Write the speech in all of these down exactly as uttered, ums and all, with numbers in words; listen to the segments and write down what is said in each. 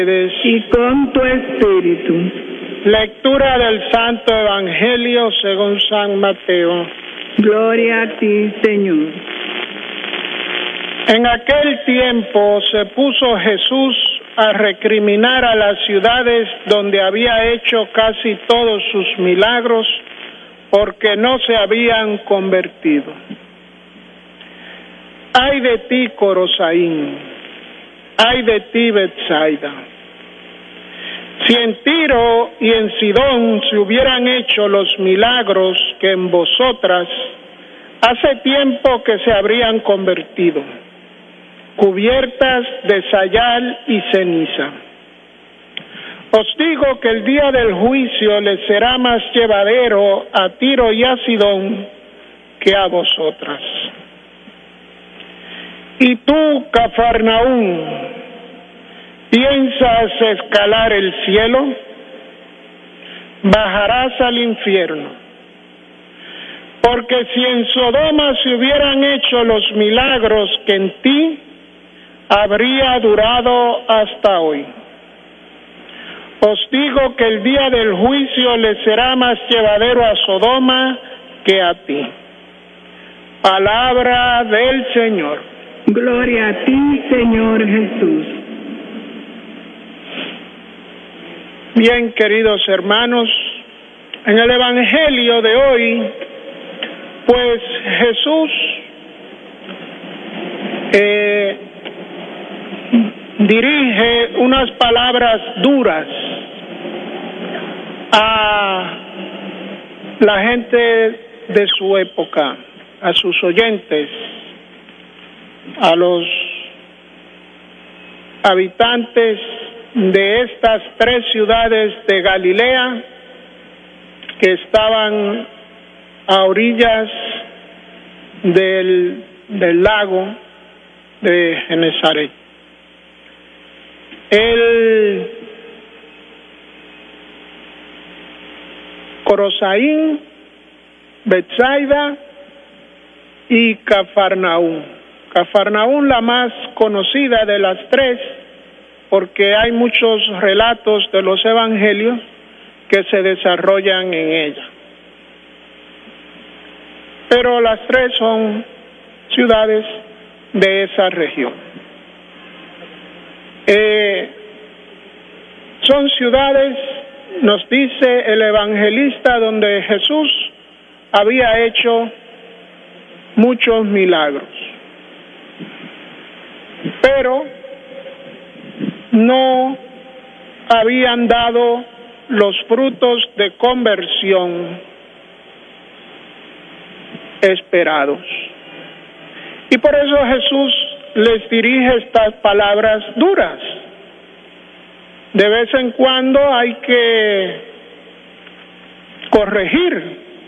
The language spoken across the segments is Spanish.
y con tu espíritu. Lectura del Santo Evangelio según San Mateo. Gloria a ti, Señor. En aquel tiempo se puso Jesús a recriminar a las ciudades donde había hecho casi todos sus milagros, porque no se habían convertido. Ay de ti, Corosaín, ay de ti, Betsaida. Si en Tiro y en Sidón se hubieran hecho los milagros que en vosotras, hace tiempo que se habrían convertido, cubiertas de sayal y ceniza. Os digo que el día del juicio les será más llevadero a Tiro y a Sidón que a vosotras. Y tú, Cafarnaúm, ¿piensas escalar el cielo? Bajarás al infierno. Porque si en Sodoma se hubieran hecho los milagros que en ti, habría durado hasta hoy. Os digo que el día del juicio le será más llevadero a Sodoma que a ti. Palabra del Señor. Gloria a ti, Señor Jesús. Bien, queridos hermanos, en el Evangelio de hoy, pues Jesús eh, dirige unas palabras duras a la gente de su época, a sus oyentes, a los habitantes de estas tres ciudades de Galilea que estaban a orillas del, del lago de Genesaret. El Corosaín, Betsaida y Cafarnaúm. Cafarnaúm, la más conocida de las tres, porque hay muchos relatos de los evangelios que se desarrollan en ella. Pero las tres son ciudades de esa región. Eh, son ciudades, nos dice el evangelista, donde Jesús había hecho muchos milagros, pero no habían dado los frutos de conversión esperados. Y por eso Jesús les dirige estas palabras duras. De vez en cuando hay que corregir,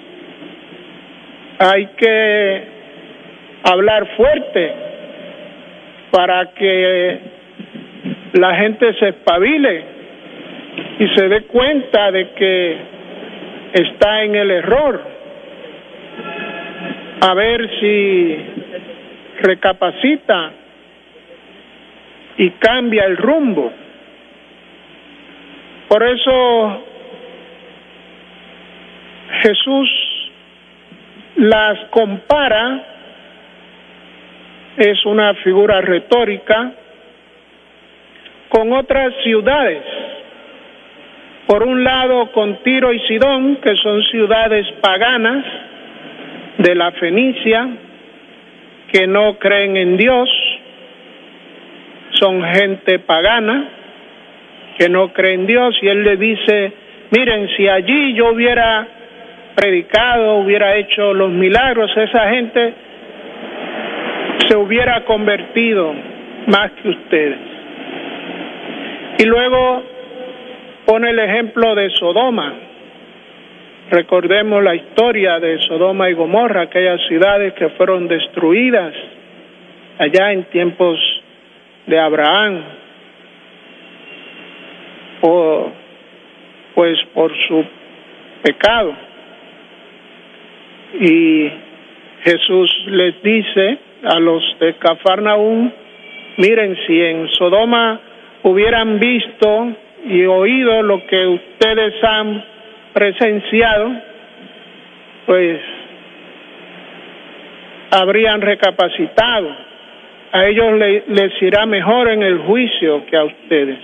hay que hablar fuerte para que la gente se espabile y se dé cuenta de que está en el error, a ver si recapacita y cambia el rumbo. Por eso Jesús las compara, es una figura retórica, con otras ciudades. Por un lado, con Tiro y Sidón, que son ciudades paganas de la Fenicia, que no creen en Dios, son gente pagana que no cree en Dios, y él le dice, miren, si allí yo hubiera predicado, hubiera hecho los milagros, esa gente se hubiera convertido más que ustedes. Y luego pone el ejemplo de Sodoma. Recordemos la historia de Sodoma y Gomorra, aquellas ciudades que fueron destruidas allá en tiempos de Abraham, por, pues por su pecado. Y Jesús les dice a los de Cafarnaúm, miren, si en Sodoma hubieran visto y oído lo que ustedes han presenciado, pues habrían recapacitado. A ellos le, les irá mejor en el juicio que a ustedes.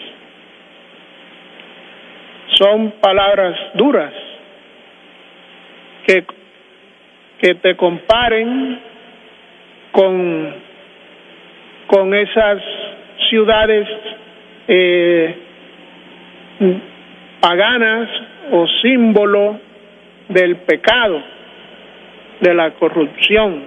Son palabras duras que, que te comparen con, con esas ciudades eh, paganas o símbolo del pecado, de la corrupción.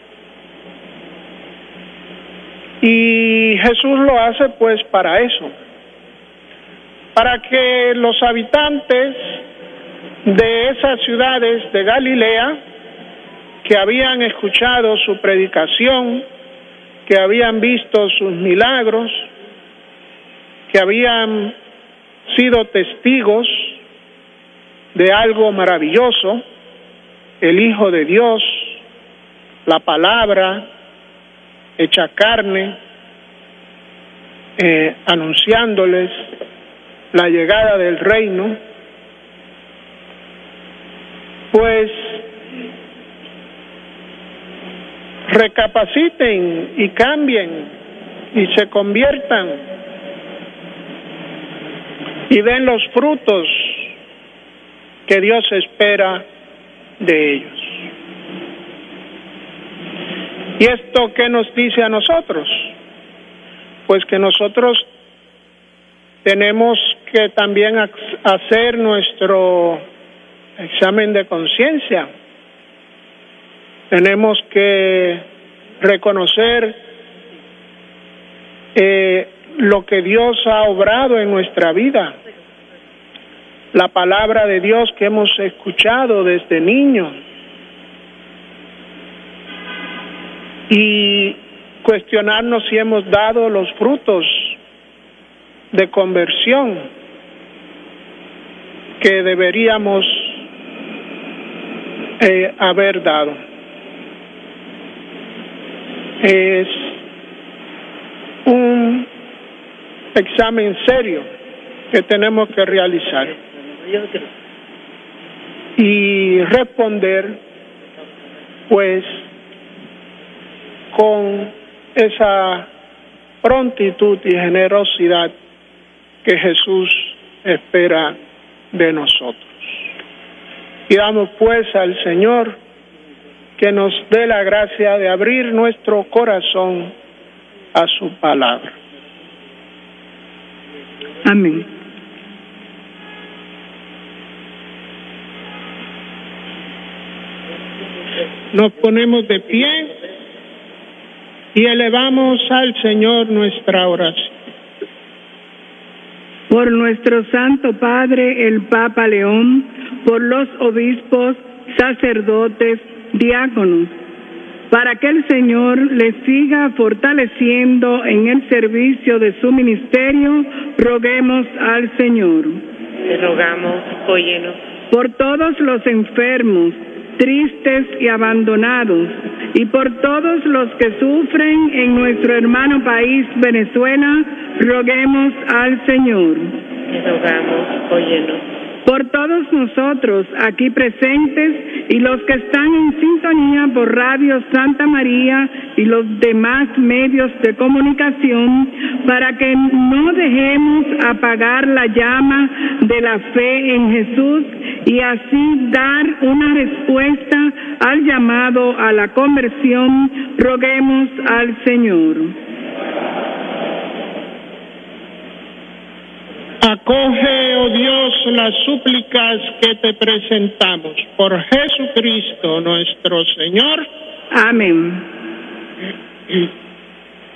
Y Jesús lo hace pues para eso, para que los habitantes de esas ciudades de Galilea, que habían escuchado su predicación, que habían visto sus milagros, que habían sido testigos de algo maravilloso, el Hijo de Dios, la palabra hecha carne, eh, anunciándoles la llegada del reino, pues recapaciten y cambien y se conviertan y den los frutos que Dios espera de ellos. ¿Y esto qué nos dice a nosotros? Pues que nosotros tenemos que también hacer nuestro examen de conciencia. Tenemos que reconocer eh, lo que Dios ha obrado en nuestra vida, la palabra de Dios que hemos escuchado desde niños, y cuestionarnos si hemos dado los frutos de conversión que deberíamos eh, haber dado. Es un examen serio que tenemos que realizar y responder pues con esa prontitud y generosidad que Jesús espera de nosotros. Pidamos pues al Señor que nos dé la gracia de abrir nuestro corazón a su palabra. Amén. Nos ponemos de pie y elevamos al Señor nuestra oración. Por nuestro Santo Padre, el Papa León, por los obispos, sacerdotes, diáconos, para que el Señor les siga fortaleciendo en el servicio de su ministerio, roguemos al Señor. Te rogamos, óyenos. Por todos los enfermos, tristes y abandonados, y por todos los que sufren en nuestro hermano país Venezuela, roguemos al Señor. Te rogamos, óyenos. Por todos nosotros aquí presentes y los que están en sintonía por Radio Santa María y los demás medios de comunicación, para que no dejemos apagar la llama de la fe en Jesús y así dar una respuesta al llamado a la conversión, roguemos al Señor. Acoge, oh Dios, las súplicas que te presentamos por Jesucristo nuestro Señor. Amén.